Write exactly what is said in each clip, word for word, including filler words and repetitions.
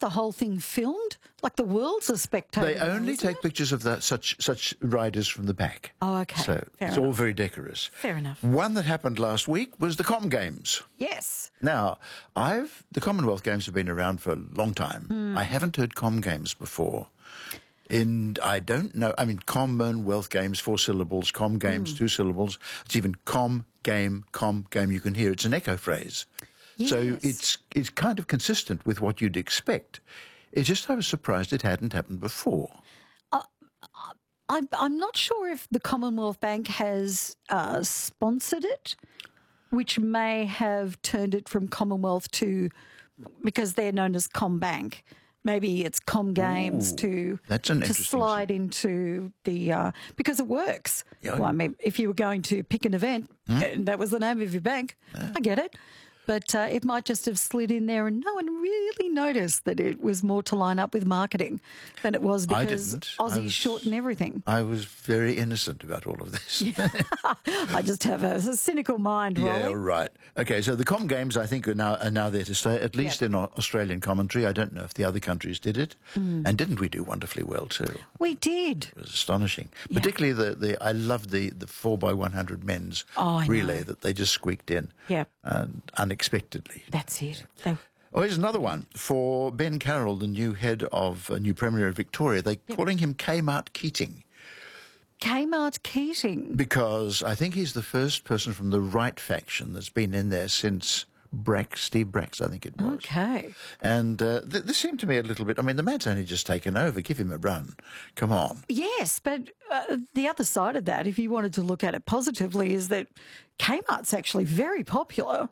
the whole thing filmed? Like the world's a spectator. They now, only isn't take it? pictures of that such such riders from the back. Oh, okay. So Fair it's enough. all very decorous. Fair enough. One that happened last week was the Com Games. Yes. Now, I've the Commonwealth Games have been around for a long time. Mm. I haven't heard Com Games before. And I don't know, I mean, Commonwealth Games, four syllables, Com Games, Mm. two syllables. It's even Com Game, Com Game, you can hear it's an echo phrase. So Yes. it's it's kind of consistent with what you'd expect. It's just I was surprised it hadn't happened before. I'm, I'm not sure if the Commonwealth Bank has uh, sponsored it, which may have turned it from Commonwealth to, because they're known as CommBank. Maybe it's Com Games Ooh, to that's an to interesting slide into the uh, because it works. Yeah. Well, I mean, if you were going to pick an event, and that was the name of your bank, I get it. But uh, it might just have slid in there, and no one really noticed that it was more to line up with marketing than it was I because didn't. I Aussies was- shorten everything. I was very innocent about all of this. I just have a, a cynical mind, Yeah, Rolly. right. Okay, so the Com Games, I think, are now are now there to stay, at least in Au- Australian commentary. I don't know if the other countries did it. Mm. And didn't we do wonderfully well, too? We did. It was astonishing. Yeah. Particularly the, the I loved the, the four by one hundred men's Oh, I relay know. that they just squeaked in. Yeah. And unexpectedly. That's it. They, Oh, here's another one. For Ben Carroll, the new head of, uh, new Premier of Victoria, they're calling him Kmart Keating. Kmart Keating. Because I think he's the first person from the right faction that's been in there since Brack, Steve Bracks, I think it was. Okay. And uh, th- this seemed to me a little bit, I mean, the man's only just taken over. Give him a run. Come on. Yes, but uh, the other side of that, if you wanted to look at it positively, is that Kmart's actually very popular.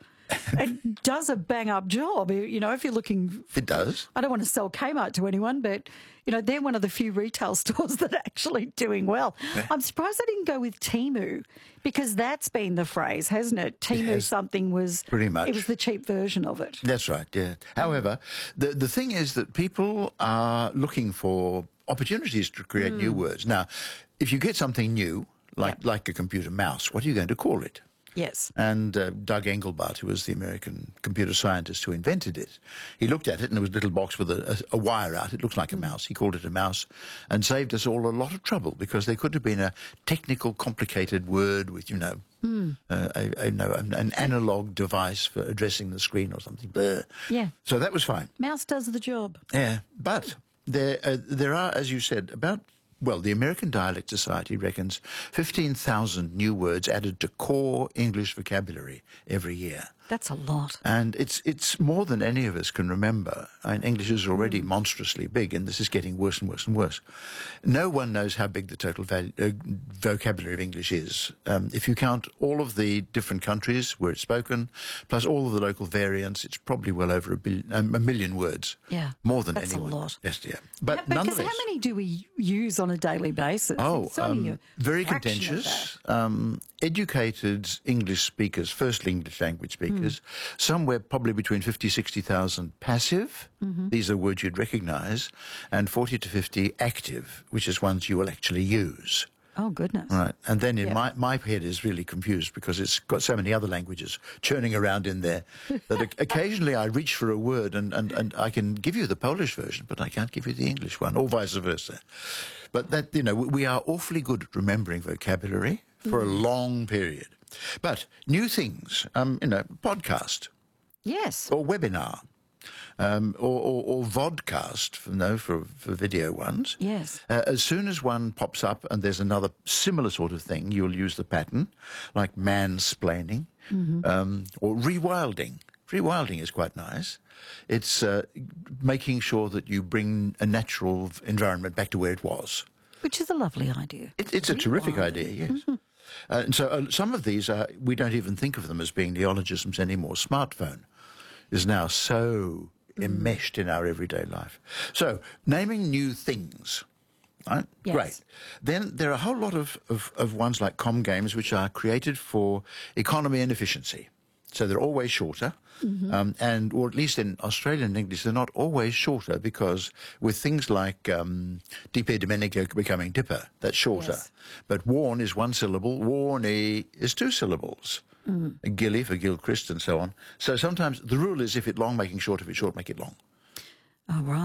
It does a bang-up job. You know, if you're looking... It does. I don't want to sell Kmart to anyone, but, you know, they're one of the few retail stores that are actually doing well. Yeah. I'm surprised they didn't go with Temu, because that's been the phrase, hasn't it? Temu has. something was... Pretty much. It was the cheap version of it. That's right, yeah. However, the, the thing is that people are looking for opportunities to create new words. Now, if you get something new, like, Yep. like a computer mouse, what are you going to call it? Yes. And uh, Doug Engelbart, who was the American computer scientist who invented it, he looked at it and there was a little box with a, a, a wire out. It looks like a mouse. He called it a mouse and saved us all a lot of trouble because there could have been a technical, complicated word with, you know, uh, a, a, no, an, an analog device for addressing the screen or something. Blah. Yeah. So that was fine. Mouse does the job. Yeah, but there, uh, there are, as you said, about, well, the American Dialect Society reckons fifteen thousand new words added to core English vocabulary every year. That's a lot. And it's it's more than any of us can remember. I mean, English is already monstrously big, and this is getting worse and worse and worse. No one knows how big the total val- uh, vocabulary of English is. Um, if you count all of the different countries where it's spoken, plus all of the local variants, it's probably well over a, billion, um, a million words. Yeah, More than that's a anyone. lot. Yes, yeah. But Yeah, because nonetheless, how many do we use on a daily basis? Oh, It's only um, a very fraction of contentious. Um, educated English speakers, first English language speakers, somewhere probably between fifty, sixty thousand passive. Mm-hmm. These are words you'd recognise, and forty to fifty active, which is ones you will actually use. that. Oh, goodness. Right. And then in Yeah. my, my head is really confused because it's got so many other languages churning around in there that o- occasionally I reach for a word and, and, and I can give you the Polish version, but I can't give you the English one, or vice versa. But that, you know, we we are awfully good at remembering vocabulary for a long period. But new things, um, you know, podcast Yes. or webinar. Um, or, or, or vodcast, for, no, for, for video ones. Yes. Uh, as soon as one pops up and there's another similar sort of thing, you'll use the pattern, like mansplaining um, or rewilding. Rewilding is quite nice. It's uh, making sure that you bring a natural environment back to where it was. Which is a lovely idea. It, it's a terrific idea, yes. Uh, and so uh, some of these, are, we don't even think of them as being neologisms anymore. Smartphone is now so enmeshed in our everyday life. So, naming new things, right? Yes. Great. Then there are a whole lot of, of, of ones like Com Games which are created for economy and efficiency. So they're always shorter, um, and or at least in Australian English, they're not always shorter because with things like um, Dipe Domenico becoming Dipper, that's shorter. Yes. But Warn is one syllable, Warney is two syllables. Mm. Gilly for Gilchrist and so on. So sometimes the rule is if it's long, make it short. If it's short, make it long. Oh, right.